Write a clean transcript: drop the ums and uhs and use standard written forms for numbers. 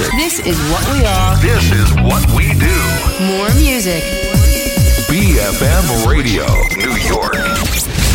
music. This is what we are. This is what we do. More music. BFM Radio, New York.